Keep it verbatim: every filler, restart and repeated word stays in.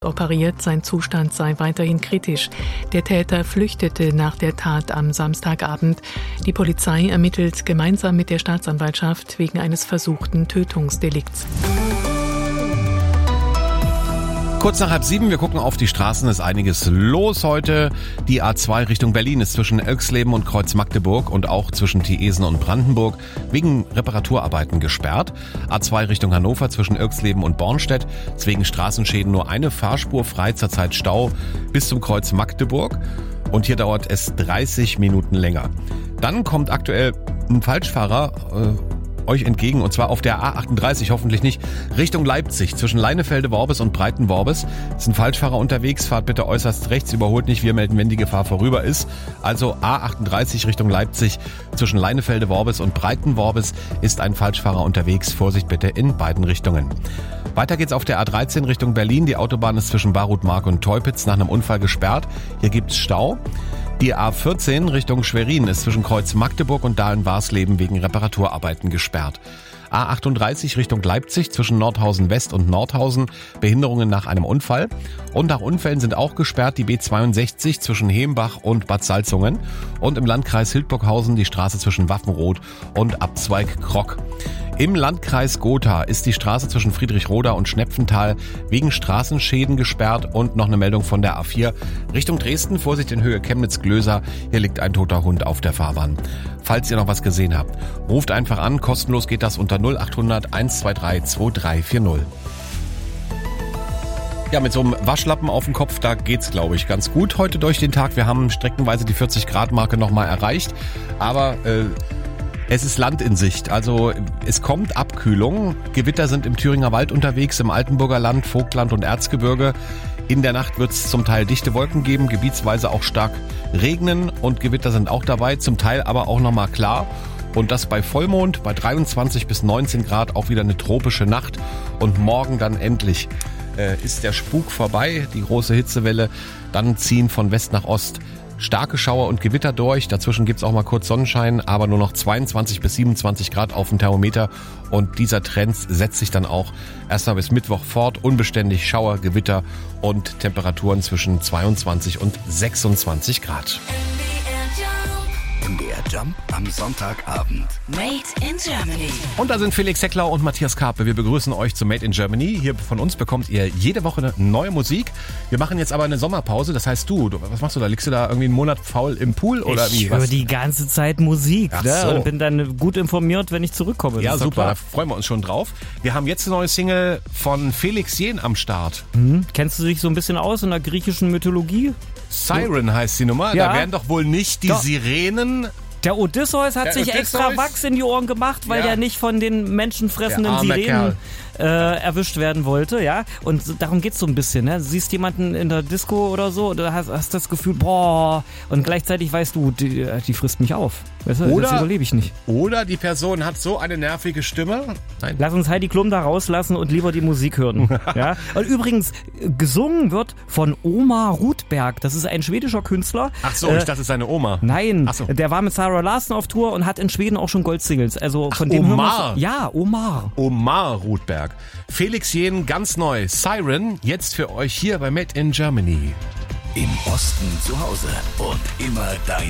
operiert, sein Zustand sei weiterhin kritisch. Der Täter flüchtete nach der Tat am Samstagabend. Die Polizei ermittelt gemeinsam mit der Staatsanwaltschaft wegen eines versuchten Tötungsdelikts. Kurz nach halb sieben, wir gucken auf die Straßen, ist einiges los heute. Die A zwei Richtung Berlin ist zwischen Oelxleben und Kreuz Magdeburg und auch zwischen Thiesen und Brandenburg wegen Reparaturarbeiten gesperrt. A zwei Richtung Hannover zwischen Oelxleben und Bornstedt ist wegen Straßenschäden nur eine Fahrspur frei, zurzeit Stau bis zum Kreuz Magdeburg. Und hier dauert es dreißig Minuten länger. Dann kommt aktuell ein Falschfahrer äh, euch entgegen, und zwar auf der A achtunddreißig, hoffentlich nicht, Richtung Leipzig, zwischen Leinefelde-Worbis und Breiten-Worbis. Ist ein Falschfahrer unterwegs, fahrt bitte äußerst rechts, überholt nicht, wir melden, wenn die Gefahr vorüber ist. Also A achtunddreißig Richtung Leipzig, zwischen Leinefelde-Worbis und Breiten-Worbis ist ein Falschfahrer unterwegs, Vorsicht bitte in beiden Richtungen. Weiter geht's auf der A dreizehn Richtung Berlin, die Autobahn ist zwischen Barutmark und Teupitz nach einem Unfall gesperrt, hier gibt's Stau. Die A vierzehn Richtung Schwerin ist zwischen Kreuz Magdeburg und Dahlen-Warsleben wegen Reparaturarbeiten gesperrt. A achtunddreißig Richtung Leipzig zwischen Nordhausen West und Nordhausen, Behinderungen nach einem Unfall. Und nach Unfällen sind auch gesperrt die B zweiundsechzig zwischen Hembach und Bad Salzungen und im Landkreis Hildburghausen die Straße zwischen Waffenroth und Abzweig Krock. Im Landkreis Gotha ist die Straße zwischen Friedrichroda und Schnepfenthal wegen Straßenschäden gesperrt und noch eine Meldung von der A vier Richtung Dresden, Vorsicht in Höhe Chemnitz-Glöser, hier liegt ein toter Hund auf der Fahrbahn. Falls ihr noch was gesehen habt, ruft einfach an, kostenlos geht das unter null achthundert eins zwei drei zwei drei vier null. Ja, mit so einem Waschlappen auf dem Kopf, da geht's, glaube ich, ganz gut heute durch den Tag. Wir haben streckenweise die vierzig Grad Marke nochmal erreicht, aber äh, es ist Land in Sicht, also es kommt Abkühlung. Gewitter sind im Thüringer Wald unterwegs, im Altenburger Land, Vogtland und Erzgebirge. In der Nacht wird es zum Teil dichte Wolken geben, gebietsweise auch stark regnen und Gewitter sind auch dabei, zum Teil aber auch nochmal klar. Und das bei Vollmond, bei dreiundzwanzig bis neunzehn Grad, auch wieder eine tropische Nacht. Und morgen dann endlich äh, ist der Spuk vorbei, die große Hitzewelle. Dann ziehen von West nach Ost starke Schauer und Gewitter durch. Dazwischen gibt's auch mal kurz Sonnenschein, aber nur noch zweiundzwanzig bis siebenundzwanzig Grad auf dem Thermometer. Und dieser Trend setzt sich dann auch erstmal bis Mittwoch fort. Unbeständig Schauer, Gewitter und Temperaturen zwischen zweiundzwanzig und sechsundzwanzig Grad. M D R Jump am Sonntagabend. Made in Germany. Und da sind Felix Heckler und Matthias Karpe. Wir begrüßen euch zu Made in Germany. Hier von uns bekommt ihr jede Woche eine neue Musik. Wir machen jetzt aber eine Sommerpause. Das heißt, du, du was machst du da? Liegst du da irgendwie einen Monat faul im Pool oder ich wie? Ich höre die ganze Zeit Musik. Ach Ne? so. Und bin dann gut informiert, wenn ich zurückkomme. Ja, Das ist doch super. klar. Da freuen wir uns schon drauf. Wir haben jetzt eine neue Single von Felix Jähn am Start. Hm? Kennst du dich so ein bisschen aus in der griechischen Mythologie? Siren heißt die Nummer. Ja. Da werden doch wohl nicht die Doch. Sirenen. Der Odysseus hat Der sich Odysseus? extra Wachs in die Ohren gemacht, weil Ja. der nicht von den menschenfressenden Der arme Sirenen äh, erwischt werden wollte, ja. Und so- darum geht's so ein bisschen, ne? Du siehst jemanden in der Disco oder so, du hast, hast das Gefühl, boah, und gleichzeitig weißt du, die, die frisst mich auf. Weißt du, Oder- das überlebe ich nicht. Oder die Person hat so eine nervige Stimme. Nein. Lass uns Heidi Klum da rauslassen und lieber die Musik hören. Ja? Und übrigens, gesungen wird von Omar Rudberg. Das ist ein schwedischer Künstler. Ach so, Äh, ich dachte, es ist seine Oma. Nein, Ach so. der war mit Sarah Larson auf Tour und hat in Schweden auch schon Goldsingles. Also von Ach, dem hören Omar. wir's- Ja, Omar. Omar Rudberg. Felix Jähn, ganz neu. Siren, jetzt für euch hier bei Made in Germany. Im Osten zu Hause und immer dein